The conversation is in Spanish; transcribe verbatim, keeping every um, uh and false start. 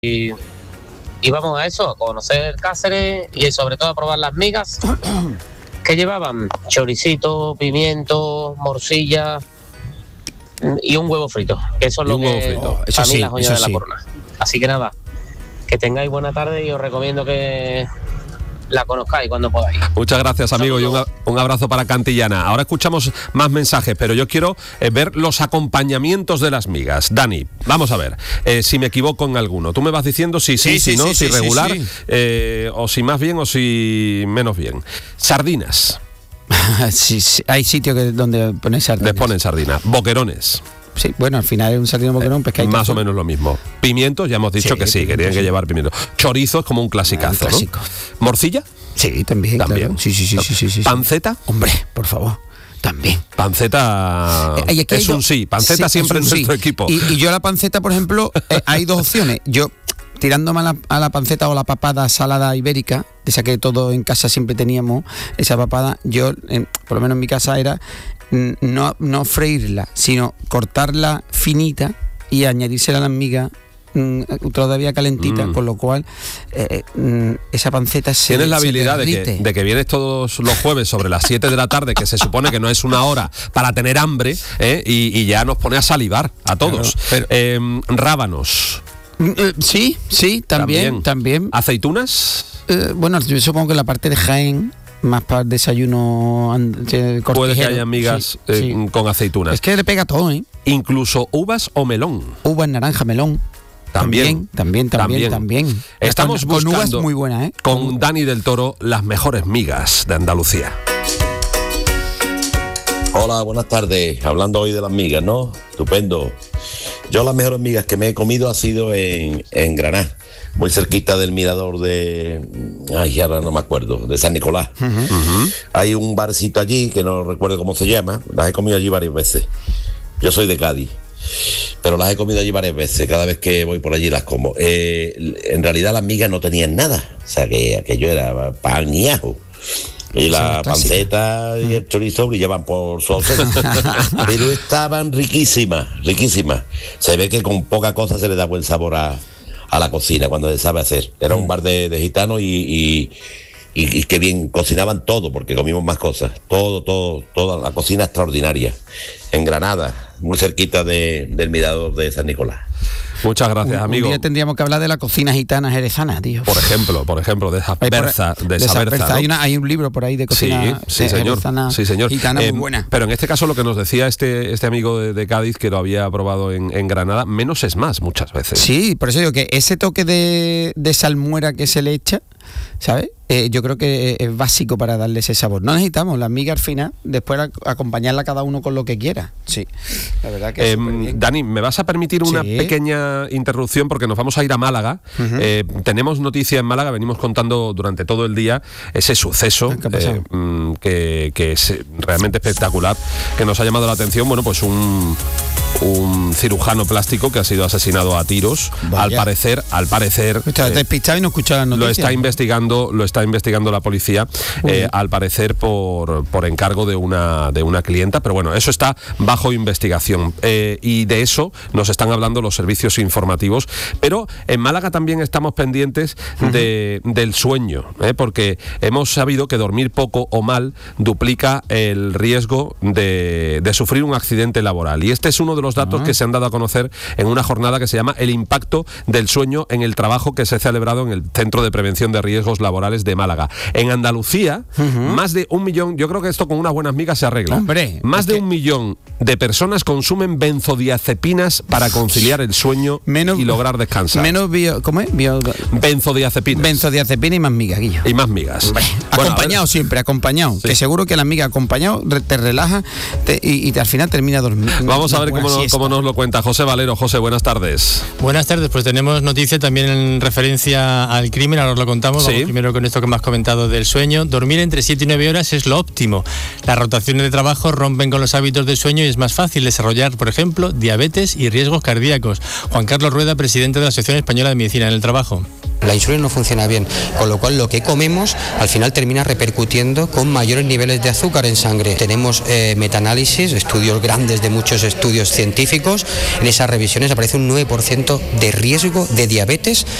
Y, y vamos a eso, a conocer Cáceres y sobre todo a probar las migas que llevaban choricito, pimiento, morcilla y un huevo frito, que eso es lo que eso a mí sí, las joyas de la sí. corona. Así que nada, que tengáis buena tarde y os recomiendo que la conozcáis cuando podáis. Muchas gracias, amigo, y un, un abrazo para Cantillana. Ahora escuchamos más mensajes, pero yo quiero eh, ver los acompañamientos de las migas. Dani, vamos a ver, eh, si me equivoco en alguno. Tú me vas diciendo si sí, sí, si sí, no, sí, si sí, regular, sí, sí. Eh, o si más bien o si menos bien. Sardinas. sí, sí, hay sitios que donde ponen sardinas. Les ponen sardinas. Boquerones. Sí, bueno, al final es un sardino boquerón, pescado. Más o menos lo mismo. Pimientos, ya hemos dicho Sí, que sí, que tienen sí. que llevar pimientos. Chorizos como un clasicazo, Ah, un clásico. ¿no? ¿Morcilla? Sí, también. También. Claro. Sí, sí, sí, sí, sí, sí. ¿Panceta? Hombre, por favor, también. Panceta Eh, y aquí hay es un dos- sí. Panceta sí, siempre es en un nuestro sí. equipo. Y, y yo la panceta, por ejemplo, eh, hay dos opciones. Yo, tirándome a la, a la panceta o la papada salada ibérica, de esa que todos en casa siempre teníamos, esa papada, yo, eh, por lo menos en mi casa, era mm, no, no freírla, sino cortarla finita y añadírsela a las migas mm, todavía calentita, Mm. con lo cual eh, mm, esa panceta se Tienes la se habilidad de que, derrite. de que vienes todos los jueves sobre las siete de la tarde, que se supone que no es una hora para tener hambre, ¿eh? y, y ya nos pone a salivar a todos. Claro, pero- Eh, rábanos. Mm, eh, Sí, sí, también, también. ¿Aceitunas? Eh, bueno, yo supongo que la parte de Jaén, más para el desayuno and- eh, Puede que cortijero, haya migas sí, eh, sí. con aceitunas. Es que le pega todo, ¿eh? Incluso uvas o melón. Uvas, naranja, melón. También. También, también, también. también. Estamos con, con uvas buscando muy buenas, ¿eh? con Dani del Toro las mejores migas de Andalucía. Hola, buenas tardes. Hablando hoy de las migas, ¿no? Estupendo. Yo las mejores migas que me he comido ha sido en, en Granada, muy cerquita del mirador de... Ay, ahora no me acuerdo, de San Nicolás. Uh-huh. Uh-huh. Hay un barcito allí, que no recuerdo cómo se llama, las he comido allí varias veces. Yo soy de Cádiz, pero las he comido allí varias veces, cada vez que voy por allí las como. Eh, en realidad las migas no tenían nada, o sea que aquello era pan y ajo. Y la panceta y el chorizo brillaban por su ausencia. Pero estaban riquísimas, riquísimas. Se ve que con poca cosa se le da buen sabor a, a la cocina cuando se sabe hacer. Era un bar de, de gitanos y, y, y, y que bien cocinaban todo, porque comimos más cosas. Todo, todo, toda la cocina extraordinaria. En Granada, muy cerquita de, del mirador de San Nicolás. Muchas gracias, Un- amigo. Un día tendríamos que hablar de la cocina gitana jerezana, tío. Por ejemplo, por ejemplo, de esa Hay por- berza, de de esa esa berza, berza. ¿no? Hay, una- hay un libro por ahí de Sí, cocina sí, eh, señor. jerezana Sí, señor. gitana Eh, muy buena. Pero en este caso lo que nos decía este, este amigo de, de Cádiz, que lo había probado en, en Granada, menos es más muchas veces. Sí, por eso digo que ese toque de, de salmuera que se le echa, ¿sabes? Eh, yo creo que es básico para darle ese sabor. No necesitamos la miga al final, después ac- acompañarla cada uno con lo que quiera. Sí, la verdad que Eh, es superbién. Dani, ¿me vas a permitir una Sí. pequeña interrupción? Porque nos vamos a ir a Málaga. Ujú. Eh, tenemos noticia en Málaga, venimos contando durante todo el día ese suceso ¿Qué ha pasado? eh, mm, que, que es realmente espectacular, que nos ha llamado la atención. Bueno, pues un, un cirujano plástico que ha sido asesinado a tiros. Vaya. Al parecer, al parecer... Estás eh, despistado y no escuchas las Lo noticias. está investigando, lo está investigando la policía, eh, al parecer por, por encargo de una de una clienta, pero bueno, eso está bajo investigación. Eh, y de eso nos están hablando los servicios informativos. Pero en Málaga también estamos pendientes de, del sueño, ¿eh? Porque hemos sabido que dormir poco o mal duplica el riesgo de, de sufrir un accidente laboral. Y este es uno de los datos Ah. que se han dado a conocer en una jornada que se llama El impacto del sueño en el trabajo, que se ha celebrado en el Centro de Prevención de Riesgos Laborales de Málaga. En Andalucía, más de un millón, yo creo que esto con unas buenas migas se arregla. Hombre, más es de que- un millón de personas consumen benzodiazepinas para conciliar el sueño Menos- y lograr descansar. Menos bio, ¿cómo es? Bio, Benzodiazepinas. benzodiazepina y más miga, Guillo. y más migas. Bueno, acompañado a ver, siempre, acompañado. Sí. Que seguro que la amiga acompañado re- te relaja te- y, y te- al final termina dormiendo. vamos a ver cómo, no- cómo nos lo cuenta José Valero. José, buenas tardes. Buenas tardes, pues tenemos noticia también en referencia al crimen, ahora os lo contamos. Sí. Vamos primero con esto que me has comentado del sueño. Dormir entre siete y nueve horas es lo óptimo. Las rotaciones de trabajo rompen con los hábitos del sueño y es más fácil desarrollar, por ejemplo, diabetes y riesgos cardíacos. Juan Carlos Rueda, presidente de la Asociación Española de Medicina en el Trabajo. la insulina no funciona bien, con lo cual lo que comemos al final termina repercutiendo con mayores niveles de azúcar en sangre. Tenemos eh, metaanálisis, estudios grandes de muchos estudios científicos, en esas revisiones aparece un nueve por ciento de riesgo de diabetes